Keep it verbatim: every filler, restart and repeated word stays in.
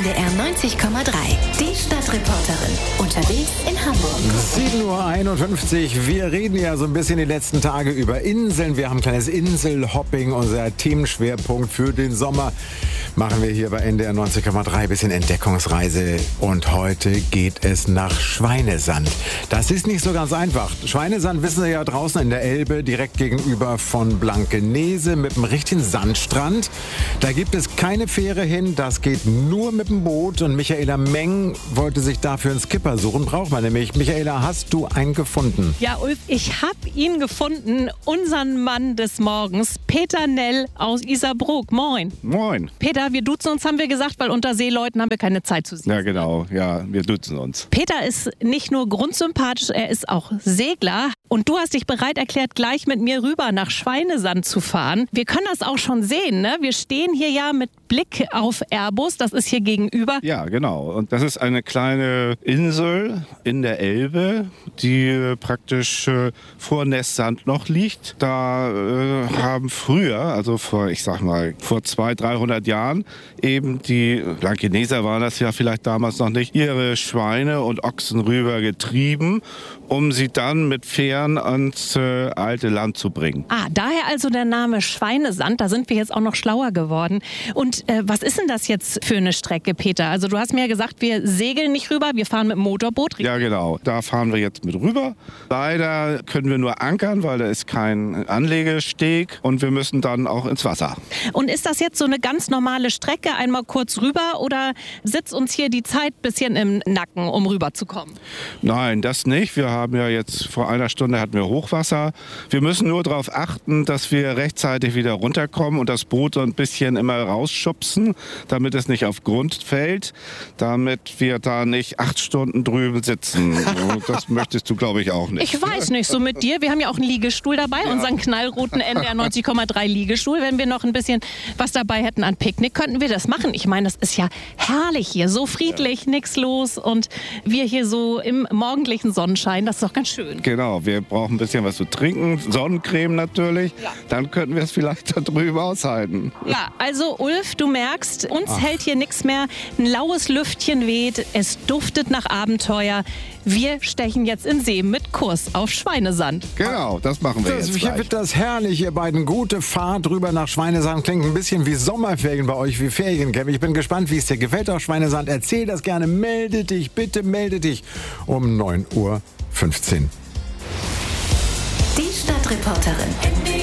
D R neunzig Komma drei. Die Stadtreporterin. Unterwegs in Hamburg. sieben Uhr einundfünfzig. Wir reden ja so ein bisschen die letzten Tage über Inseln. Wir haben ein kleines Inselhopping. Unser Themenschwerpunkt für den Sommer machen wir hier bei N D R neunzig Komma drei. Ein bisschen Entdeckungsreise. Und heute geht es nach Schweinesand. Das ist nicht so ganz einfach. Schweinesand, wissen Sie ja, draußen in der Elbe, direkt gegenüber von Blankenese mit einem richtigen Sandstrand. Da gibt es keine Fähre hin. Das geht nur mit dem Boot. Und Michaela Meng wollte sich dafür einen Skipper suchen. Braucht man nämlich. Michaela, hast du einen gefunden? Ja, Ulf, ich habe ihn gefunden. Unseren Mann des Morgens, Peter Nell aus Isarbrook. Moin. Moin. Peter, wir duzen uns, haben wir gesagt, weil unter Seeleuten haben wir keine Zeit zu sehen. Ja, genau. Ja, wir duzen uns. Peter ist nicht nur grundsympathisch, er ist auch Segler. Und du hast dich bereit erklärt, gleich mit mir rüber nach Schweinesand zu fahren. Wir können das auch schon sehen, ne? Wir stehen hier ja mit Blick auf Airbus, das ist hier gegenüber. Ja, genau. Und das ist eine kleine Insel in der Elbe, die äh, praktisch äh, vor Nessand noch liegt. Da äh, haben früher, also vor, ich sag mal, vor zweihundert, dreihundert Jahren, eben die Blankeneser waren das ja vielleicht damals noch nicht, ihre Schweine und Ochsen rüber getrieben, um sie dann mit Fähren ans äh, alte Land zu bringen. Ah, daher also der Name Schweinesand, da sind wir jetzt auch noch schlauer geworden. Und äh, was ist denn das jetzt für eine Strecke, Peter? Also du hast mir ja gesagt, wir segeln nicht rüber, wir fahren mit dem Motorboot. Ja, genau. Da fahren wir jetzt mit rüber. Leider können wir nur ankern, weil da ist kein Anlegesteg und wir müssen dann auch ins Wasser. Und ist das jetzt so eine ganz normale Strecke, einmal kurz rüber, oder sitzt uns hier die Zeit ein bisschen im Nacken, um rüberzukommen? Nein, das nicht. Wir haben ja jetzt vor einer Stunde hatten wir Hochwasser. Wir müssen nur darauf achten, dass wir rechtzeitig wieder runterkommen und das Boot so ein bisschen immer rausschubsen, damit es nicht auf Grund fällt, damit wir da nicht acht Stunden drüben sitzen. Das möchtest du, glaube ich, auch nicht. Ich weiß nicht, so mit dir. Wir haben ja auch einen Liegestuhl dabei, ja. Unseren knallroten N D R neunzig Komma drei Liegestuhl. Wenn wir noch ein bisschen was dabei hätten an Picknick, könnten wir das machen. Ich meine, das ist ja herrlich hier, so friedlich, ja. Nichts los und wir hier so im morgendlichen Sonnenschein, das ist doch ganz schön. Genau, wir brauchen ein bisschen was zu trinken, Sonnencreme natürlich, ja. Dann könnten wir es vielleicht da drüben aushalten. Ja, also Ulf, du merkst, uns Ach. hält hier nichts mehr, ein laues Lüftchen weht, es duftet nach Abenteuer. Wir stechen jetzt in See mit Kurs auf Schweinesand. Genau, das machen wir das, jetzt Hier wird das herrlich, ihr beiden. Gute Fahrt rüber nach Schweinesand. Klingt ein bisschen wie Sommerferien bei euch, wie Feriencamp. Ich bin gespannt, wie es dir gefällt auf Schweinesand. Erzähl das gerne. Melde dich, bitte melde dich um neun Uhr fünfzehn. Die Stadtreporterin.